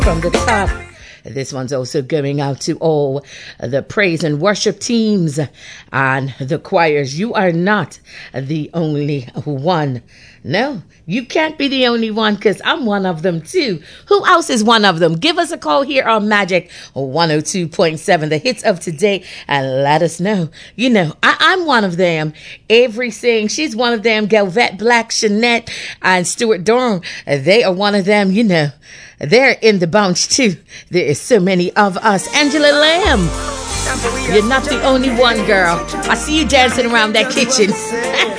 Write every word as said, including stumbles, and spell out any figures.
from the top. This one's also going out to all the praise and worship teams and the choirs. You are not the only one. No, you can't be the only one, because I'm one of them too. Who else is one of them? Give us a call here on Magic one oh two point seven, the hits of today, and let us know. You know, I, I'm one of them. Avery Singh, she's one of them. Galvette Black, Shanette, and Stuart Durham, they are one of them. You know, they're in the bunch too. There is so many of us. Angela Lamb, you're not the only one, girl. I see you dancing around that kitchen.